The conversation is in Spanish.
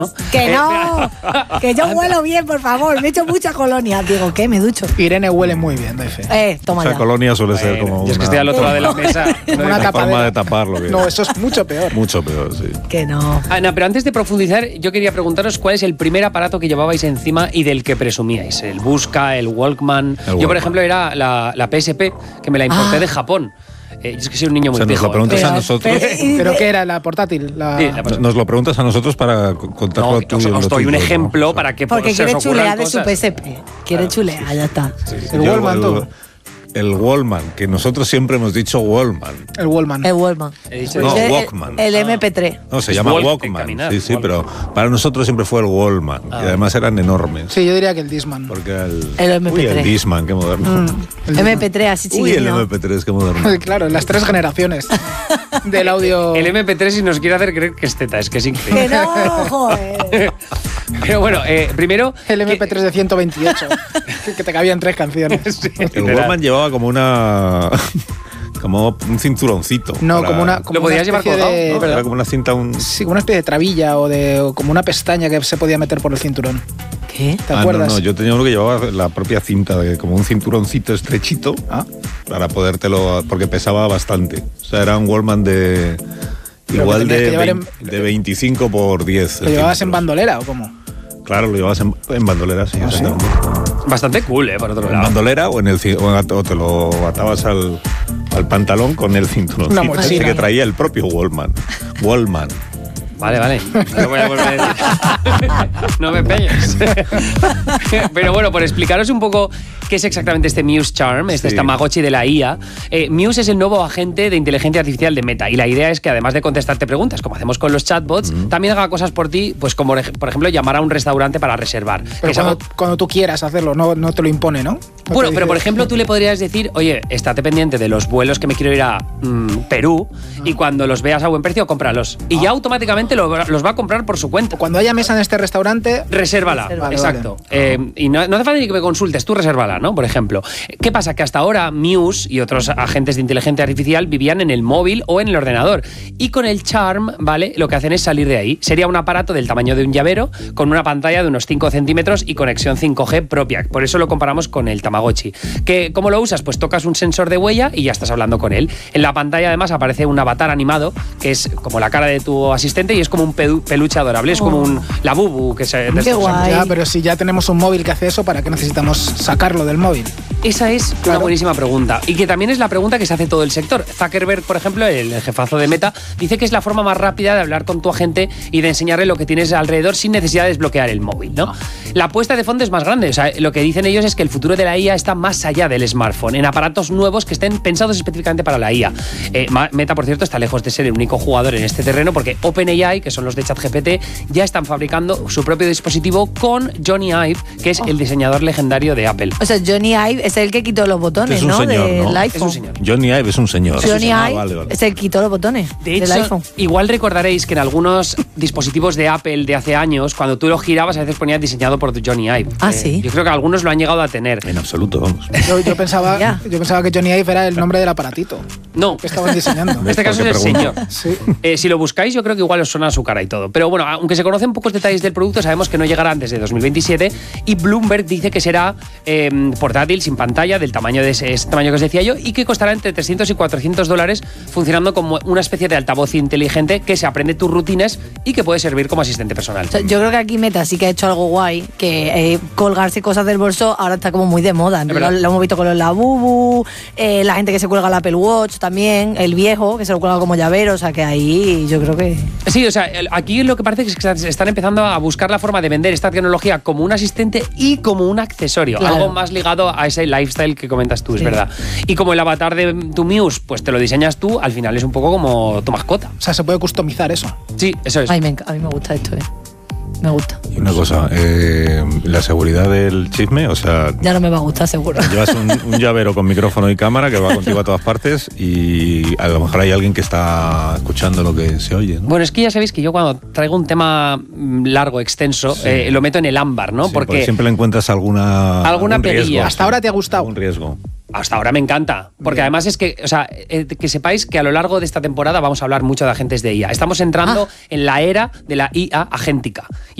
Que no, que yo huelo bien, por favor. Me he hecho muchas colonias. Digo, ¿qué? Me ducho. Irene huele muy bien, doy fe. Toma Esa ya. colonia suele ser como Yo es que estoy al otro lado de la mesa. una forma de taparlo. No, eso es mucho peor. Mucho peor, sí. Que no. Ana, pero antes de profundizar, yo quería preguntaros cuál es el primer aparato que llevabais encima y del que presumíais. El Busca, el Walkman. Yo, por ejemplo, era la PSP, que me la importé de Japón. Yo es que soy un niño muy viejo. Nos lo preguntas a nosotros. ¿Pero qué era? ¿La portátil? Nos lo preguntas a nosotros para contarlo No, tú. os doy un ejemplo, ¿no? Para que porque se os quiere chulear de ocurran su cosas. PSP. Quiere chulear, ya está. El Wallman, tú. El Wallman, que nosotros siempre hemos dicho Wallman. El Wallman. El Wallman. No, Walkman. El MP3. No, se llama Walk, Walkman. caminar, Sí, Walkman. pero para nosotros siempre fue el Wallman. Y además eran enormes. Sí, yo diría que el Discman. Porque El MP3. Uy, el Discman, qué moderno. MP3, así Uy, el chiquillo. MP3, qué moderno. Claro, las 3 generaciones del audio. El MP3 si nos quiere hacer creer que es teta, es que es increíble. Que no, joder. Pero bueno, primero... El MP3 de 128, que te cabían 3 canciones. El Wallman llevaba como como un cinturoncito. No, como una. Lo podías llevar especie colgado, de- ¿no? Era como una cinta, Sí, como una especie de trabilla o como una pestaña que se podía meter por el cinturón. ¿Qué? ¿Te acuerdas? No, yo tenía uno que llevaba la propia cinta, como un cinturoncito estrechito, para podértelo, porque pesaba bastante. O sea, era un Wallman de Pero igual que tenías de, que llevar 20 de 25 por 10. ¿Lo llevabas en centímetros. bandolera o cómo? Claro, lo llevabas en bandolera, sí. ¿Ah, sí? exactamente. Bastante cool, por otro En lado. bandolera o o te lo atabas al pantalón con el cinturoncito. Una mochila. Ese que traía el propio Wallman. Wallman. Vale. No voy a volver a decir. No me pegues. Pero bueno, por explicaros un poco qué es exactamente este Muse Charm, este Tamagotchi de la IA. Muse es el nuevo agente de inteligencia artificial de Meta y la idea es que además de contestarte preguntas, como hacemos con los chatbots, también haga cosas por ti, pues como por ejemplo llamar a un restaurante para reservar. Pero cuando tú quieras hacerlo, no te lo impone, ¿no? Bueno, pero por ejemplo tú le podrías decir, oye, estate pendiente de los vuelos que me quiero ir a Perú y cuando los veas a buen precio, cómpralos. Y ya automáticamente los va a comprar por su cuenta. Cuando haya mesa en este restaurante, Resérvala, Vale, exacto. Y no hace falta ni que me consultes, tú resérvala, ¿no? Por ejemplo. ¿Qué pasa? Que hasta ahora Muse y otros agentes de inteligencia artificial vivían en el móvil o en el ordenador. Y con el Charm, ¿vale? Lo que hacen es salir de ahí. Sería un aparato del tamaño de un llavero, con una pantalla de unos 5 centímetros y conexión 5G propia. Por eso lo comparamos con el Tamagotchi. ¿Cómo lo usas? Pues tocas un sensor de huella y ya estás hablando con él. En la pantalla además aparece un avatar animado, que es como la cara de tu asistente y es como un peluche adorable. Es como un Labubu que se... Qué guay. ya, pero si ya tenemos un móvil que hace eso, ¿para qué necesitamos sacarlo del móvil? Esa es una buenísima pregunta. Y que también es la pregunta que se hace todo el sector. Zuckerberg, por ejemplo, el jefazo de Meta, dice que es la forma más rápida de hablar con tu agente y de enseñarle lo que tienes alrededor sin necesidad de desbloquear el móvil, ¿no? La apuesta de fondo es más grande. O sea, lo que dicen ellos es que el futuro de la IA está más allá del smartphone, en aparatos nuevos que estén pensados específicamente para la IA. Meta, por cierto, está lejos de ser el único jugador en este terreno porque OpenAI, que son los de ChatGPT, ya están fabricando su propio dispositivo con Johnny Ive, que es el diseñador legendario de Apple. O sea, Johnny Ive es el que quitó los botones, Es un ¿no? señor, Del ¿no? iPhone. Es un señor. Johnny Ive es un señor. Johnny Ive Vale. es el que quitó los botones De del hecho, iPhone. igual recordaréis que en algunos dispositivos de Apple de hace años, cuando tú lo girabas, a veces ponía diseñado por Johnny Ive. Ah, sí. Yo creo que algunos lo han llegado a tener. En absoluto, vamos. Yo pensaba que Johnny Ive era el nombre del aparatito No, que estaban diseñando. en este caso es el ¿Por qué señor. pregunto? Sí. Si lo buscáis, yo creo que igual os suena su cara y todo. Pero bueno, aunque se conocen pocos detalles del producto, sabemos que no llegará antes de 2027 y Bloomberg dice que será portátil, sin pantalla, del tamaño de ese tamaño que os decía yo, y que costará entre $300 y $400, funcionando como una especie de altavoz inteligente que se aprende tus rutinas y que puede servir como asistente personal. O sea, yo creo que aquí Meta sí que ha hecho algo guay, que colgarse cosas del bolso ahora está como muy de moda. Lo hemos visto con los Labubu, la gente que se cuelga el Apple Watch también, el viejo que se lo cuelga como llavero, o sea que ahí yo creo que... Sí, o sea, aquí lo que parece es que están empezando a buscar la forma de vender esta tecnología como un asistente y como un accesorio, Claro. algo más ligado a ese lifestyle que comentas tú, es Sí. verdad. Y como el avatar de tu Muse, pues te lo diseñas tú, al final es un poco como tu mascota. O sea, se puede customizar eso. Sí, eso es. Ay, a mí me gusta esto, me gusta. Y una cosa, la seguridad del chisme, o sea, Ya no me va a gustar, seguro. llevas un llavero con micrófono y cámara que va contigo a todas partes y a lo mejor hay alguien que está escuchando lo que se oye, ¿no? Bueno, es que ya sabéis que yo cuando traigo un tema largo, extenso, lo meto en el ámbar, ¿no? Sí, porque siempre le encuentras algún perilla. riesgo, Hasta ahora te ha gustado. Un riesgo. Hasta ahora me encanta, porque además es que, o sea, que sepáis que a lo largo de esta temporada vamos a hablar mucho de agentes de IA. Estamos entrando en la era de la IA agéntica.